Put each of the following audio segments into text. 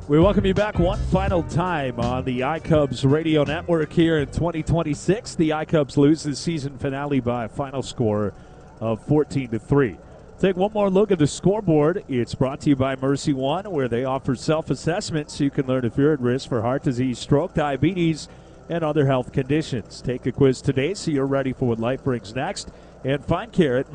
We welcome you back one final time on the iCubs radio network here in 2026. The iCubs lose the season finale by a final score of 14-3. Take one more look at the scoreboard. It's brought to you by Mercy One, where they offer self-assessment so you can learn if you're at risk for heart disease, stroke, diabetes, and other health conditions. Take a quiz today so you're ready for what life brings next. And find care at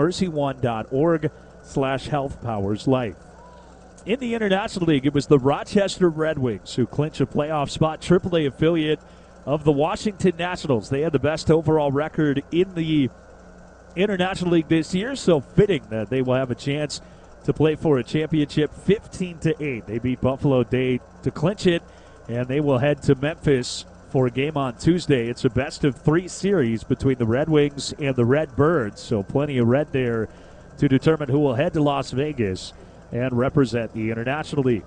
mercyone.org/healthpowerslife. In the International League, it was the Rochester Red Wings who clinched a playoff spot, AAA affiliate of the Washington Nationals. They had the best overall record in the International League this year, so fitting that they will have a chance to play for a championship 15-8. They beat Buffalo Day to clinch it, and they will head to Memphis for a game on Tuesday. It's a best-of-3 series between the Red Wings and the Redbirds, so plenty of red there to determine who will head to Las Vegas and represent the International League.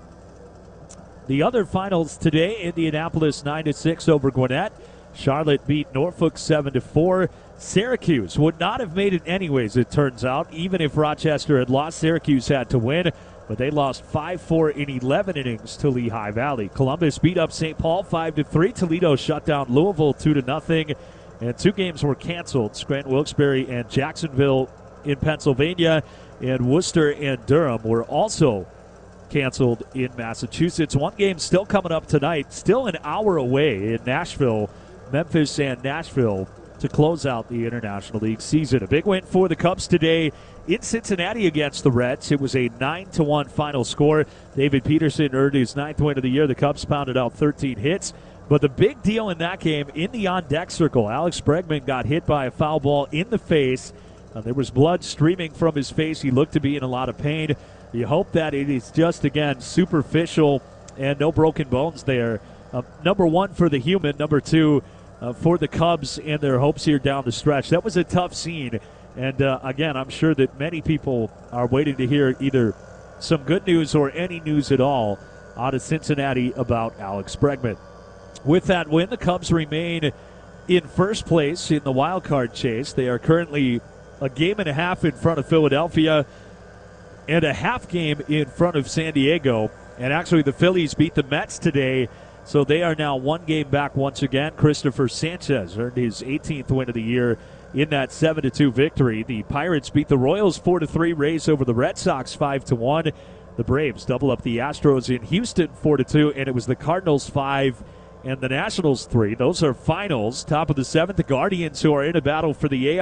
The other finals today, Indianapolis 9-6 over Gwinnett. Charlotte beat Norfolk 7-4. Syracuse would not have made it anyways, it turns out. Even if Rochester had lost, Syracuse had to win, but they lost 5-4 in 11 innings to Lehigh Valley. Columbus beat up St. Paul 5-3. Toledo shut down Louisville 2-0. And 2 games were canceled, Scranton Wilkes-Barre and Jacksonville in Pennsylvania, and Worcester and Durham were also canceled in Massachusetts. One game still coming up tonight, still an hour away in Nashville, Memphis and Nashville, to close out the International League season. A big win for the Cubs today in Cincinnati against the Reds. It was a 9-1 final score. David Peterson earned his 9th win of the year. The Cubs pounded out 13 hits. But the big deal in that game, in the on-deck circle, Alex Bregman got hit by a foul ball in the face. There was blood streaming from his face. He looked to be in a lot of pain. You hope that it is just, again, superficial and no broken bones there. Number 1 for the human, number 2 for the Cubs and their hopes here down the stretch. That was a tough scene. And, again, I'm sure that many people are waiting to hear either some good news or any news at all out of Cincinnati about Alex Bregman. With that win, the Cubs remain in first place in the wild card chase. They are currently a game and a half in front of Philadelphia and a half game in front of San Diego. And actually the Phillies beat the Mets today, so they are now 1 game back once again. Christopher Sanchez earned his 18th win of the year in that 7-2 victory. The Pirates beat the Royals 4-3, Rays over the Red Sox 5-1. The Braves double up the Astros in Houston 4-2, and it was the Cardinals 5 and the Nationals 3. Those are finals. Top of the 7th, the Guardians, who are in a battle for the AL